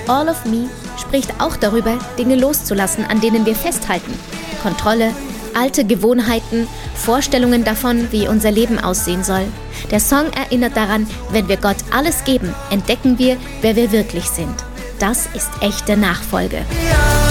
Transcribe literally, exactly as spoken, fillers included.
All of Me spricht auch darüber, Dinge loszulassen, an denen wir festhalten. Kontrolle, alte Gewohnheiten, Vorstellungen davon, wie unser Leben aussehen soll. Der Song erinnert daran, wenn wir Gott alles geben, entdecken wir, wer wir wirklich sind. Das ist echte Nachfolge.